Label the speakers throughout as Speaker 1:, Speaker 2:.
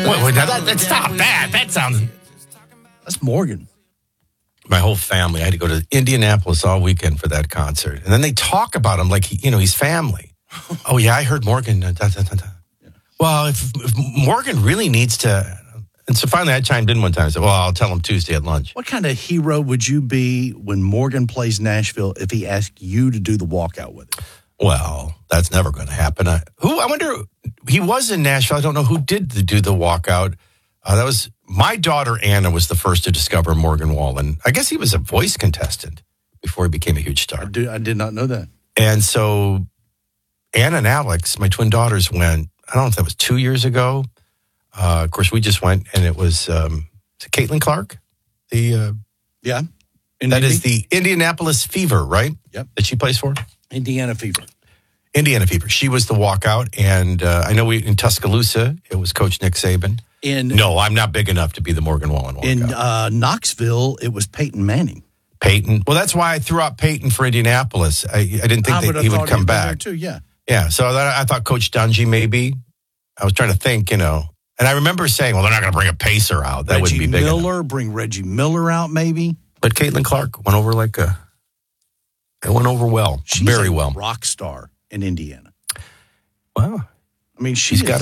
Speaker 1: Wait, now stop that. That sounds...
Speaker 2: That's Morgan.
Speaker 1: My whole family, I had to go to Indianapolis all weekend for that concert. And then they talk about him like, he's family. Oh, yeah, I heard Morgan. Well, if Morgan really needs to... And so finally I chimed in one time and said, well, I'll tell him Tuesday at lunch.
Speaker 2: What kind of hero would you be when Morgan plays Nashville if he asked you to do the walkout with him?
Speaker 1: Well, that's never going to happen. I wonder, he was in Nashville. I don't know who did do the walkout. That was, my daughter Anna was the first to discover Morgan Wallen. I guess he was a voice contestant before he became a huge star.
Speaker 2: I did not know that.
Speaker 1: And so Anna and Alex, my twin daughters, went, I don't know if that was 2 years ago. Of course, we just went, and it was Caitlin Clark.
Speaker 2: Yeah.
Speaker 1: That is the Indianapolis Fever, right?
Speaker 2: Yep.
Speaker 1: That she plays for?
Speaker 2: Indiana Fever. She was the walkout, and I know in Tuscaloosa, it was Coach Nick Saban. No, I'm not big enough to be the Morgan Wallen walkout. In Knoxville, it was Peyton Manning.
Speaker 1: Peyton. Well, that's why I threw out Peyton for Indianapolis. I didn't think that he would come back.
Speaker 2: Too, yeah.
Speaker 1: Yeah, so I thought Coach Dungy maybe. I was trying to think, And I remember saying, well, they're not going to bring a pacer out. That wouldn't be big enough.
Speaker 2: Bring Reggie Miller out maybe.
Speaker 1: But Caitlin Clark went over it went over well.
Speaker 2: She's
Speaker 1: very
Speaker 2: a
Speaker 1: well.
Speaker 2: Rock star in Indiana.
Speaker 1: Wow.
Speaker 2: I mean,
Speaker 1: she's got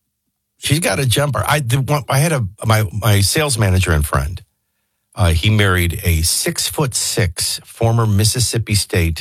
Speaker 1: a jumper. I had my sales manager and friend. He married a 6'6" former Mississippi State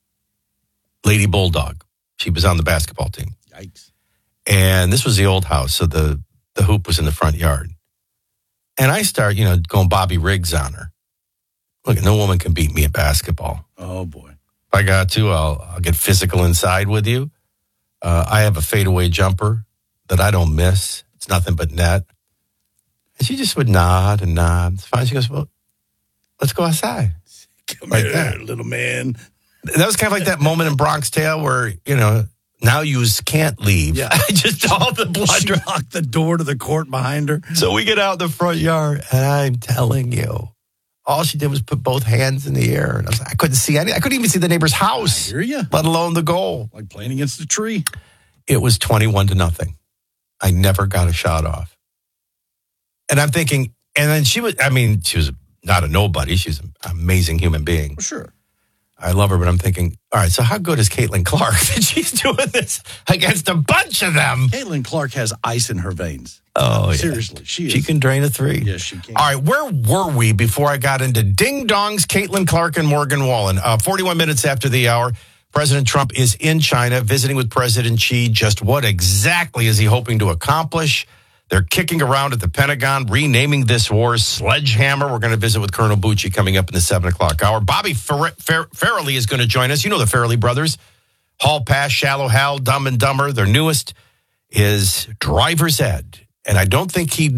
Speaker 1: Lady Bulldog. She was on the basketball team.
Speaker 2: Yikes.
Speaker 1: And this was the old house, so the hoop was in the front yard. And I start, going Bobby Riggs on her. Look, no woman can beat me at basketball.
Speaker 2: Oh, boy.
Speaker 1: If I got to, I'll get physical inside with you. I have a fadeaway jumper that I don't miss. It's nothing but net. And she just would nod and nod. It's fine. She goes, well, let's go outside.
Speaker 2: Come like here, that. Little man.
Speaker 1: That was kind of like that moment in Bronx Tale where, now you can't leave.
Speaker 2: Yeah.
Speaker 1: Just all the blood.
Speaker 2: She locked the door to the court behind her.
Speaker 1: So we get out in the front yard, and I'm telling you, all she did was put both hands in the air. And I couldn't see anything. I couldn't even see the neighbor's house.
Speaker 2: I hear you.
Speaker 1: Let alone the goal.
Speaker 2: Like playing against a tree.
Speaker 1: It was 21-0. I never got a shot off. And I'm thinking, and then she was not a nobody. She's an amazing human being.
Speaker 2: For sure.
Speaker 1: I love her, but I'm thinking, all right, so how good is Caitlin Clark that she's doing this against a bunch of them?
Speaker 2: Caitlin Clark has ice in her veins.
Speaker 1: Oh, yeah.
Speaker 2: Seriously,
Speaker 1: she can drain a three.
Speaker 2: Yes, she can.
Speaker 1: All right, where were we before I got into Ding Dongs, Caitlin Clark, and Morgan Wallen? 41 minutes after the hour, President Trump is in China visiting with President Xi. Just what exactly is he hoping to accomplish? They're kicking around at the Pentagon, renaming this war Sledgehammer. We're going to visit with Colonel Bucci coming up in the 7 o'clock hour. Bobby Farrelly is going to join us. You know the Farrelly brothers. Hall Pass, Shallow Hal, Dumb and Dumber. Their newest is Driver's Ed. And I don't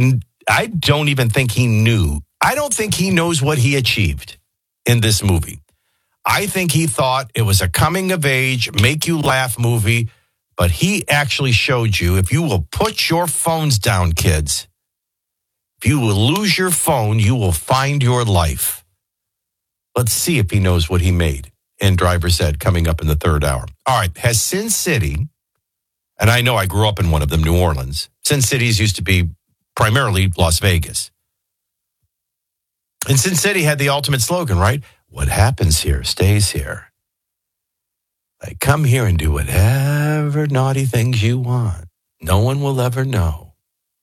Speaker 1: even think he knew. I don't think he knows what he achieved in this movie. I think he thought it was a coming-of-age, make-you-laugh movie. But he actually showed you, if you will put your phones down, kids, if you will lose your phone, you will find your life. Let's see if he knows what he made in Driver's Ed coming up in the 3rd hour. All right, has Sin City, and I know I grew up in one of them, New Orleans. Sin Cities used to be primarily Las Vegas. And Sin City had the ultimate slogan, right? What happens here stays here. Like, come here and do whatever naughty things you want. No one will ever know.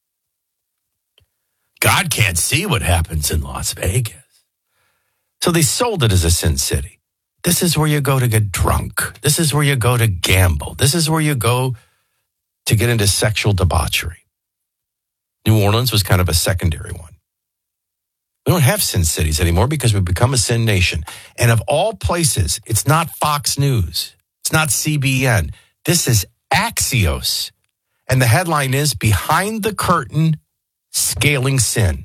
Speaker 1: God can't see what happens in Las Vegas. So they sold it as a Sin City. This is where you go to get drunk. This is where you go to gamble. This is where you go to get into sexual debauchery. New Orleans was kind of a secondary one. We don't have Sin Cities anymore because we've become a Sin Nation. And of all places, it's not Fox News. It's not CBN. This is Axios. And the headline is Behind the Curtain, Scaling Sin.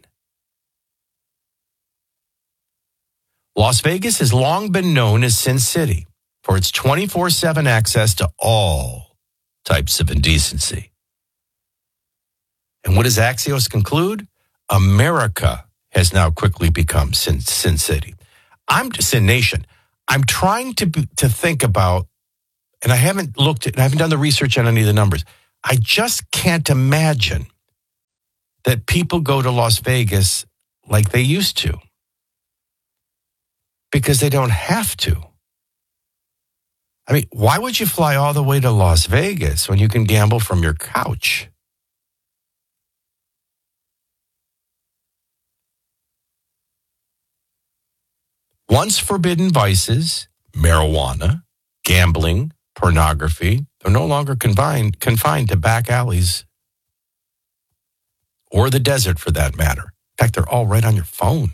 Speaker 1: Las Vegas has long been known as Sin City for its 24/7 access to all types of indecency. And what does Axios conclude? America has now quickly become Sin City. Sin Nation. I'm trying to think about, and I haven't done the research on any of the numbers. I just can't imagine that people go to Las Vegas like they used to. Because they don't have to. I mean, why would you fly all the way to Las Vegas when you can gamble from your couch? Once forbidden vices, marijuana, gambling, pornography, they're no longer confined to back alleys or the desert for that matter. In fact, they're all right on your phone.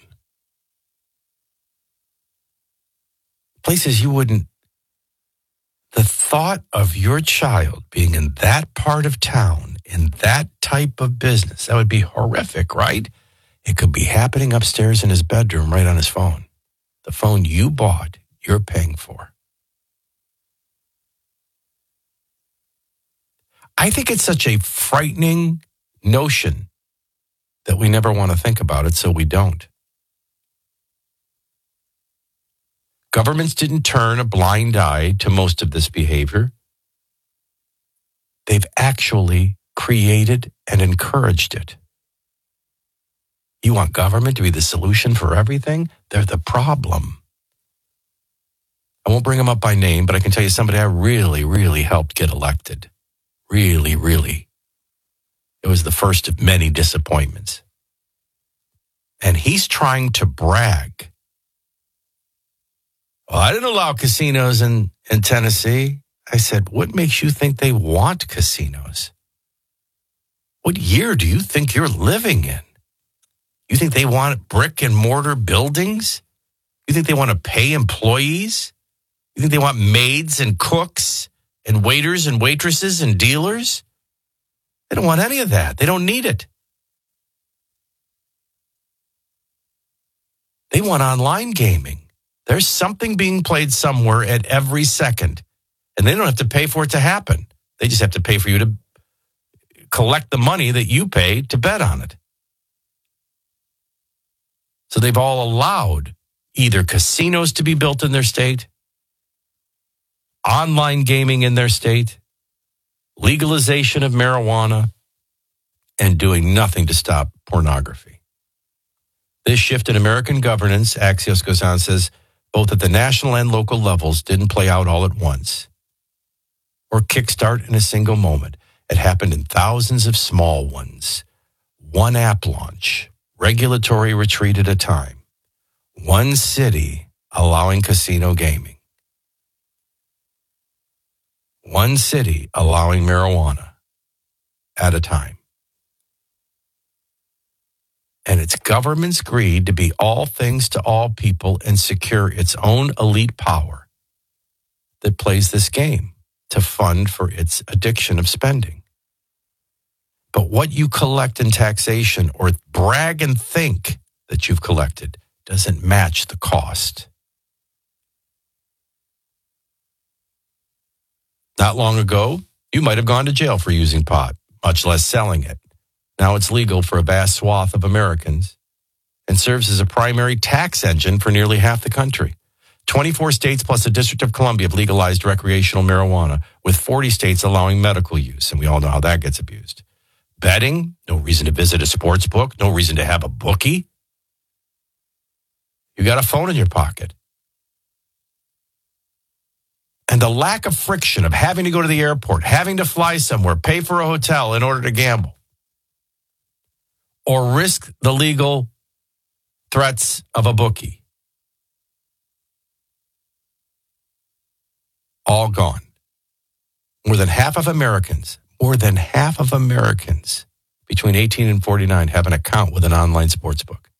Speaker 1: Places you wouldn't. The thought of your child being in that part of town, in that type of business, that would be horrific, right? It could be happening upstairs in his bedroom right on his phone. The phone you bought, you're paying for. I think it's such a frightening notion that we never want to think about it, so we don't. Governments didn't turn a blind eye to most of this behavior. They've actually created and encouraged it. You want government to be the solution for everything? They're the problem. I won't bring them up by name, but I can tell you somebody I really, really helped get elected. Really, really. It was the first of many disappointments. And he's trying to brag. Well, I didn't allow casinos in Tennessee. I said, what makes you think they want casinos? What year do you think you're living in? You think they want brick and mortar buildings? You think they want to pay employees? You think they want maids and cooks and waiters and waitresses and dealers? They don't want any of that. They don't need it. They want online gaming. There's something being played somewhere at every second, and they don't have to pay for it to happen. They just have to pay for you to collect the money that you pay to bet on it. So they've all allowed either casinos to be built in their state, online gaming in their state, legalization of marijuana, and doing nothing to stop pornography. This shift in American governance, Axios goes on, says, both at the national and local levels didn't play out all at once or kickstart in a single moment. It happened in thousands of small ones. One app launch, regulatory retreat at a time. One city allowing casino gaming. One city allowing marijuana at a time. And it's government's greed to be all things to all people and secure its own elite power that plays this game to fund for its addiction of spending. But what you collect in taxation or brag and think that you've collected doesn't match the cost. Not long ago, you might have gone to jail for using pot, much less selling it. Now it's legal for a vast swath of Americans and serves as a primary tax engine for nearly half the country. 24 states plus the District of Columbia have legalized recreational marijuana, with 40 states allowing medical use, and we all know how that gets abused. Betting, no reason to visit a sports book, no reason to have a bookie. You got a phone in your pocket. And the lack of friction of having to go to the airport, having to fly somewhere, pay for a hotel in order to gamble, or risk the legal threats of a bookie. All gone. More than half of Americans between 18 and 49 have an account with an online sports book.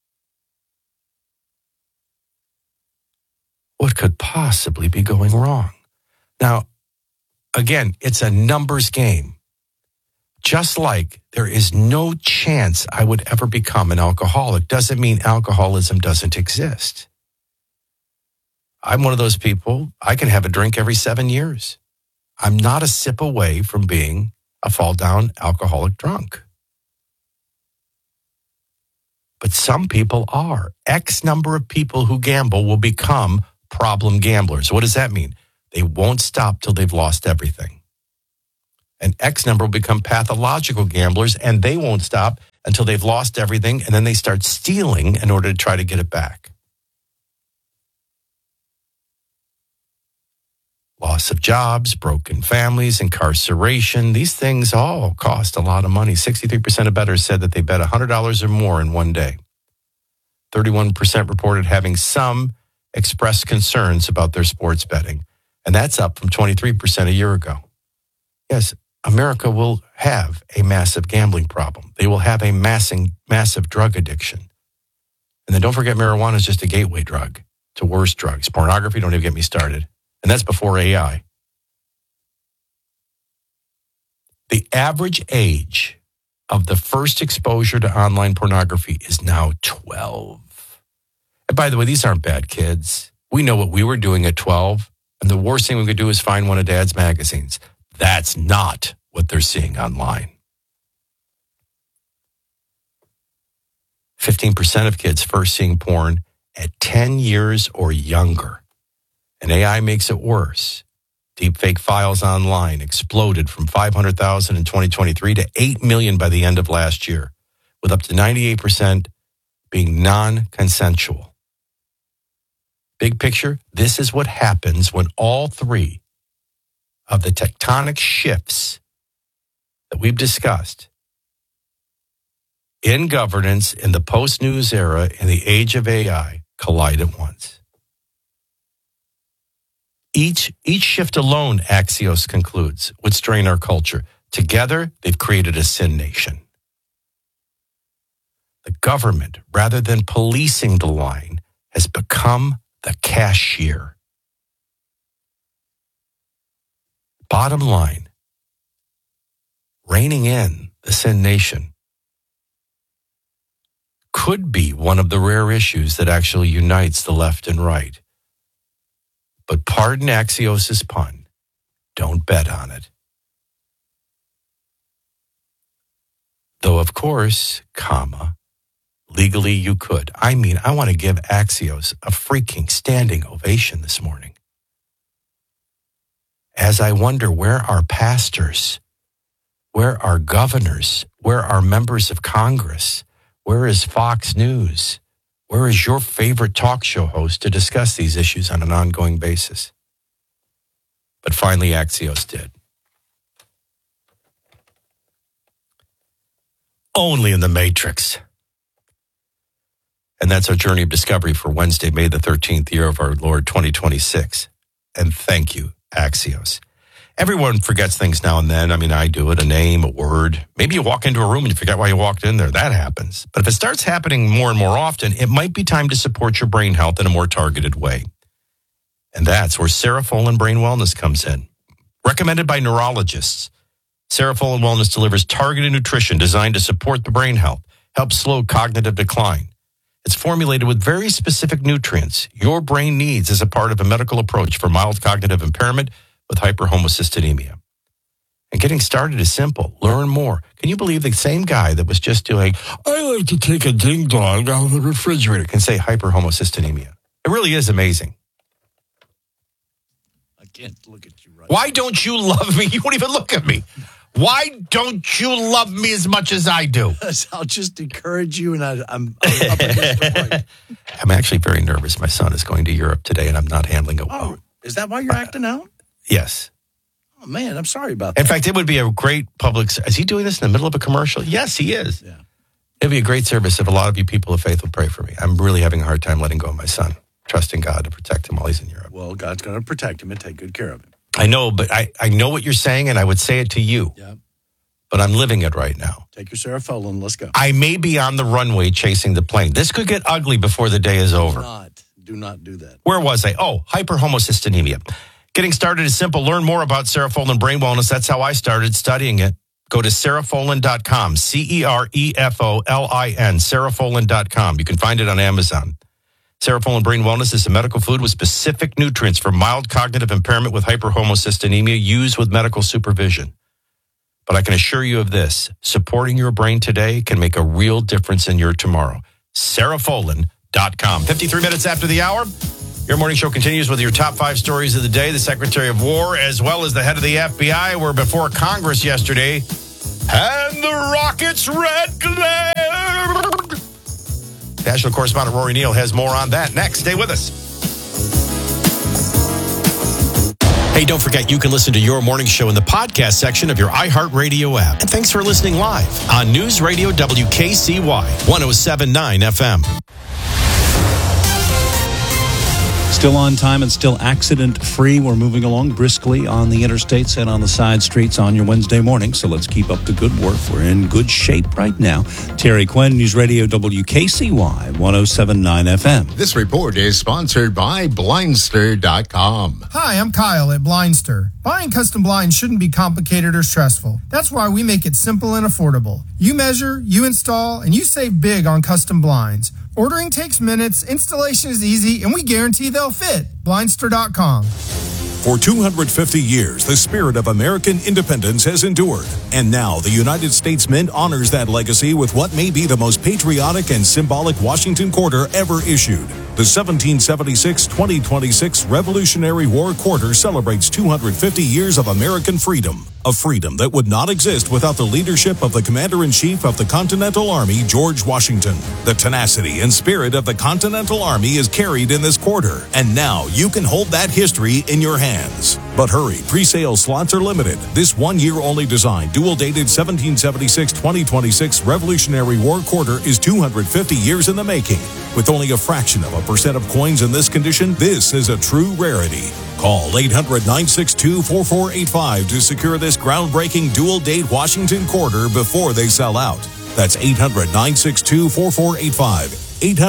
Speaker 1: What could possibly be going wrong? Now, again, it's a numbers game. Just like there is no chance I would ever become an alcoholic doesn't mean alcoholism doesn't exist. I'm one of those people, I can have a drink every 7 years. I'm not a sip away from being a fall-down alcoholic drunk. But some people are. X number of people who gamble will become problem gamblers. What does that mean? They won't stop till they've lost everything. An X number will become pathological gamblers, and they won't stop until they've lost everything, and then they start stealing in order to try to get it back. Loss of jobs, broken families, incarceration. These things all cost a lot of money. 63% of bettors said that they bet $100 or more in one day. 31% reported having some expressed concerns about their sports betting. And that's up from 23% a year ago. Yes, America will have a massive gambling problem. They will have a massive drug addiction. And then don't forget, marijuana is just a gateway drug to worse drugs. Pornography, don't even get me started. And that's before AI. The average age of the first exposure to online pornography is now 12. And by the way, these aren't bad kids. We know what we were doing at 12. And the worst thing we could do is find one of Dad's magazines. That's not what they're seeing online. 15% of kids first seeing porn at 10 years or younger. And AI makes it worse. Deepfake files online exploded from 500,000 in 2023 to 8 million by the end of last year, with up to 98% being non-consensual. Big picture, this is what happens when all three of the tectonic shifts that we've discussed in governance, in the post-news era, in the age of AI, collide at once. Each shift alone, Axios concludes, would strain our culture. Together, they've created a sin nation. The government, rather than policing the line, has become the cashier. Bottom line, reining in the sin nation could be one of the rare issues that actually unites the left and right. But pardon Axios' pun, don't bet on it. Though, of course, legally you could. I mean, I want to give Axios a freaking standing ovation this morning. As I wonder, where are pastors? Where are governors? Where are members of Congress? Where is Fox News? Where is your favorite talk show host to discuss these issues on an ongoing basis? But finally, Axios did. Only in the Matrix. And that's our journey of discovery for Wednesday, May the 13th, year of our Lord 2026. And thank you, Axios. Everyone forgets things now and then. I mean, I do it, a name, a word. Maybe you walk into a room and you forget why you walked in there. That happens. But if it starts happening more and more often, it might be time to support your brain health in a more targeted way. And that's where Serofolin Brain Wellness comes in. Recommended by neurologists, Serofolin Wellness delivers targeted nutrition designed to support the brain health, help slow cognitive decline. It's formulated with very specific nutrients your brain needs as a part of a medical approach for mild cognitive impairment with hyperhomocystinemia. And getting started is simple. Learn more. Can you believe the same guy that was just doing, I like to take a ding dong out of the refrigerator, can say hyperhomocystinemia? It really is amazing.
Speaker 2: I can't look at you right.
Speaker 1: Why don't you love me? You won't even look at me. Why don't you love me as much as I do?
Speaker 2: I'll just encourage you, and I'm up against the break.
Speaker 1: I'm actually very nervous. My son is going to Europe today, and I'm not handling it well.
Speaker 2: Oh, is that why you're acting out?
Speaker 1: Yes.
Speaker 2: Oh, man, I'm sorry about that.
Speaker 1: In fact, it would be a great public... Is he doing this in the middle of a commercial? Yes, he is.
Speaker 2: Yeah.
Speaker 1: It'd be a great service if a lot of you people of faith will pray for me. I'm really having a hard time letting go of my son, trusting God to protect him while he's in Europe.
Speaker 2: Well, God's going to protect him and take good care of him.
Speaker 1: I know, but I know what you're saying, and I would say it to you.
Speaker 2: Yeah.
Speaker 1: But I'm living it right now.
Speaker 2: Take your Serofolin. Let's go.
Speaker 1: I may be on the runway chasing the plane. This could get ugly before the day is over.
Speaker 2: Do not do that.
Speaker 1: Where was I? Oh, hyperhomocystinemia. Getting started is simple. Learn more about Serofolin Brain Wellness. That's how I started studying it. Go to Serofolin.com, Cereffolin, Serofolin.com. You can find it on Amazon. Serofolin Brain Wellness is a medical food with specific nutrients for mild cognitive impairment with hyperhomocystinemia used with medical supervision. But I can assure you of this, supporting your brain today can make a real difference in your tomorrow. Serofolin.com. 53 minutes after the hour. Your morning show continues with your top 5 stories of the day. The Secretary of War, as well as the head of the FBI, were before Congress yesterday And the Rockets' red glare. National correspondent Rory Neal has more on that next. Stay with us. Hey, don't forget, you can listen to your morning show in the podcast section of your iHeartRadio app. And thanks for listening live on News Radio WKCY 107.9 FM.
Speaker 3: Still on time and still accident-free. We're moving along briskly on the interstates and on the side streets on your Wednesday morning, so let's keep up the good work. We're in good shape right now. Terry Quinn, News Radio WKCY 107.9 FM.
Speaker 4: This report is sponsored by Blindster.com.
Speaker 5: Hi, I'm Kyle at Blindster. Buying custom blinds shouldn't be complicated or stressful. That's why we make it simple and affordable. You measure, you install, and you save big on custom blinds. Ordering takes minutes, installation is easy, and we guarantee they'll fit. Blindster.com.
Speaker 6: For 250 years, the spirit of American independence has endured. And now, the United States Mint honors that legacy with what may be the most patriotic and symbolic Washington Quarter ever issued. The 1776-2026 Revolutionary War Quarter celebrates 250 years of American freedom. A freedom that would not exist without the leadership of the Commander-in-Chief of the Continental Army, George Washington. The tenacity and spirit of the Continental Army is carried in this quarter, and now you can hold that history in your hands. But hurry, pre-sale slots are limited. This one-year-only design, dual-dated 1776-2026 Revolutionary War Quarter is 250 years in the making. With only a fraction of a % of coins in this condition, this is a true rarity. Call 800-962-4485 to secure this groundbreaking dual-date Washington Quarter before they sell out. That's 800-962-4485.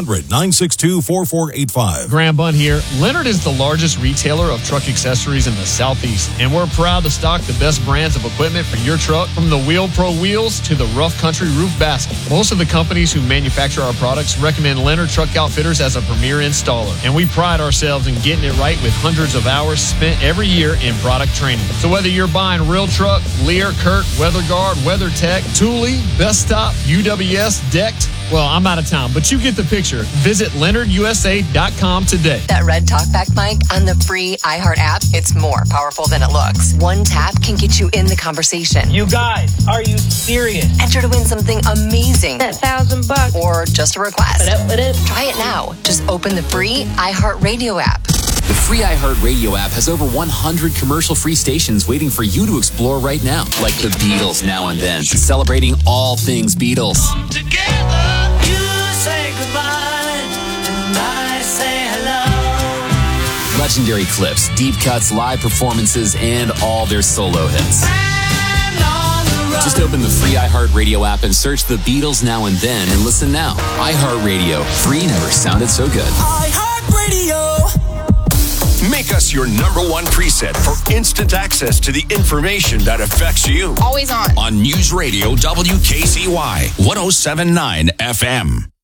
Speaker 6: 800-962-4485.
Speaker 7: Graham Bunn here. Leonard is the largest retailer of truck accessories in the Southeast, and we're proud to stock the best brands of equipment for your truck, from the Wheel Pro wheels to the Rough Country roof basket. Most of the companies who manufacture our products recommend Leonard Truck Outfitters as a premier installer, and we pride ourselves in getting it right with hundreds of hours spent every year in product training. So whether you're buying Real Truck, Lear, Kurt, WeatherGuard, WeatherTech, Thule, Best Stop, UWS, Decked, well, I'm out of town, but you get the picture. Visit LeonardUSA.com today.
Speaker 8: That red talkback mic on the free iHeart app, it's more powerful than it looks. One tap can get you in the conversation.
Speaker 9: You guys, are you serious?
Speaker 8: Enter to win something amazing.
Speaker 9: That $1,000.
Speaker 8: Or just a request.
Speaker 9: Ba-da-ba-da.
Speaker 8: Try it now. Just open the free iHeart Radio app.
Speaker 10: The free iHeartRadio app has over 100 commercial-free stations waiting for you to explore right now. Like the Beatles Now and Then, celebrating all things Beatles.
Speaker 11: Come together, you say goodbye, and I say hello.
Speaker 10: Legendary clips, deep cuts, live performances, and all their solo hits. Just open the free iHeartRadio app and search the Beatles Now and Then and listen now. iHeartRadio. Free never sounded so good.
Speaker 11: iHeartRadio.
Speaker 12: Make us your #1 preset for instant access to the information that affects you.
Speaker 13: Always on.
Speaker 12: On News Radio WKCY 107.9 FM.